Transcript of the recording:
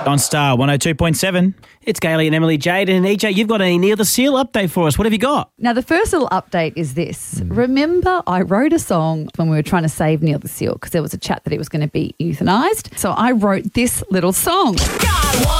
On Star 102.7. It's Gailey and Emily Jade. And EJ, you've got a Neil the Seal update for us. What have you got? Now, the first little update is this. Remember, I wrote a song when we were trying to save Neil the Seal because there was a chat that he was going to be euthanized. So I wrote this little song. God